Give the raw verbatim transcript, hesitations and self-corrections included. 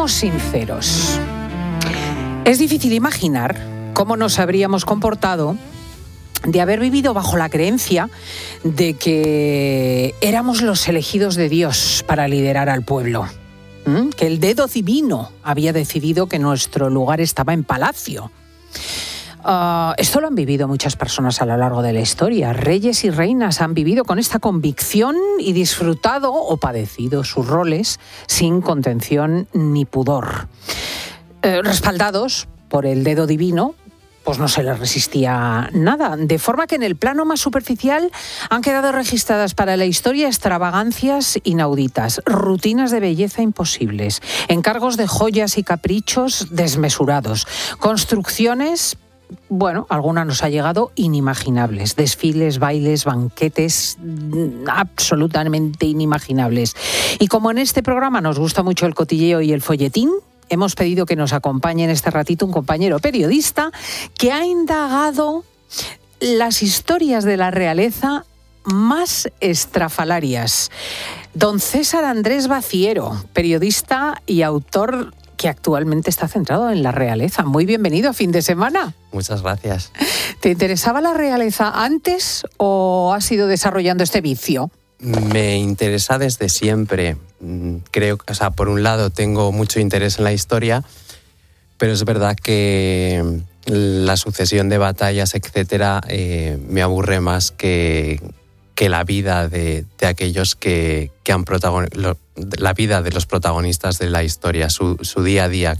Seamos sinceros. Es difícil imaginar cómo nos habríamos comportado de haber vivido bajo la creencia de que éramos los elegidos de Dios para liderar al pueblo. ¿Mm? Que el dedo divino había decidido que nuestro lugar estaba en palacio. Uh, esto lo han vivido muchas personas a lo largo de la historia. Reyes y reinas han vivido con esta convicción y disfrutado o padecido sus roles sin contención ni pudor. Eh, respaldados por el dedo divino, pues no se les resistía nada. De forma que en el plano más superficial han quedado registradas para la historia extravagancias inauditas, rutinas de belleza imposibles, encargos de joyas y caprichos desmesurados, construcciones, bueno, alguna nos ha llegado, inimaginables. Desfiles, bailes, banquetes, absolutamente inimaginables. Y como en este programa nos gusta mucho el cotilleo y el folletín, hemos pedido que nos acompañe en este ratito un compañero periodista que ha indagado las historias de la realeza más estrafalarias. Don César Andrés Baciero, periodista y autor que actualmente está centrado en la realeza. Muy bienvenido a Fin de Semana. Muchas gracias. ¿Te interesaba la realeza antes o has ido desarrollando este vicio? Me interesa desde siempre. Creo, o sea, por un lado tengo mucho interés en la historia, pero es verdad que la sucesión de batallas, etcétera, eh, me aburre más que, que la vida de, de aquellos que, que han protagonizado, la vida de los protagonistas de la historia, su, su día a día.